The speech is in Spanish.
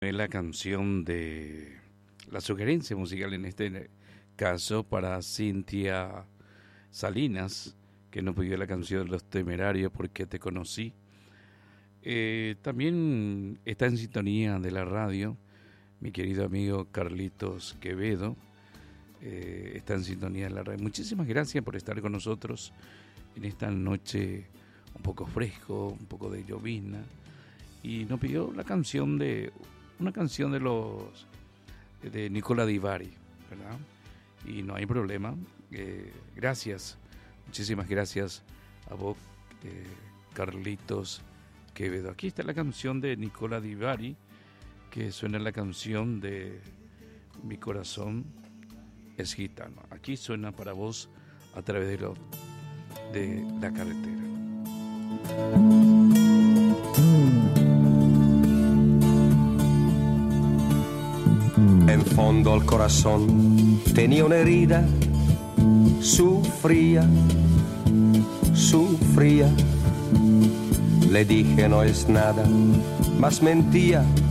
Es la canción de la sugerencia musical en este caso para Cintia Salinas, que nos pidió la canción Los Temerarios porque te conocí. También está en sintonía de la radio mi querido amigo Carlitos Quevedo, está en sintonía de la radio. Muchísimas gracias por estar con nosotros en esta noche un poco fresco, un poco de llovizna, y nos pidió una canción de Nicola Di Bari, ¿verdad? Y no hay problema. Gracias, muchísimas gracias a vos, Carlitos Quevedo. Aquí está la canción de Nicola Di Bari, que suena la canción de Mi corazón es gitano. Aquí suena para vos a través de la carretera. En fondo al corazón tenía una herida, sufría. Le dije no es nada, mas mentía.